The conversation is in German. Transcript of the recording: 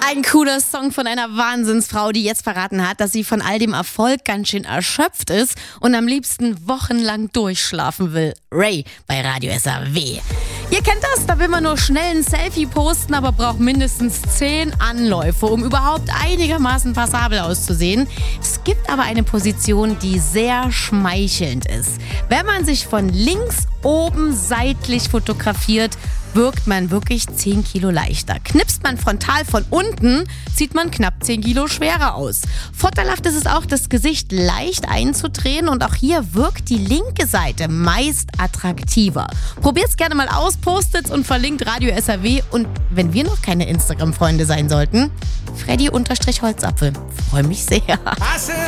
Ein cooler Song von einer Wahnsinnsfrau, die jetzt verraten hat, dass sie von all dem Erfolg ganz schön erschöpft ist und am liebsten wochenlang durchschlafen will. Ray bei Radio SAW. Ihr kennt das, da will man nur schnell ein Selfie posten, aber braucht mindestens 10 Anläufe, um überhaupt einigermaßen passabel auszusehen. Es gibt aber eine Position, die sehr schmeichelnd ist. Wenn man sich von links oben seitlich fotografiert, wirkt man wirklich 10 Kilo leichter. Knipst man frontal von unten, sieht man knapp 10 Kilo schwerer aus. Vorteilhaft ist es auch, das Gesicht leicht einzudrehen und auch hier wirkt die linke Seite meist attraktiver. Probiert's gerne mal aus, postet's und verlinkt Radio SAW. Und wenn wir noch keine Instagram-Freunde sein sollten, Freddy-Holzapfel. Freue mich sehr.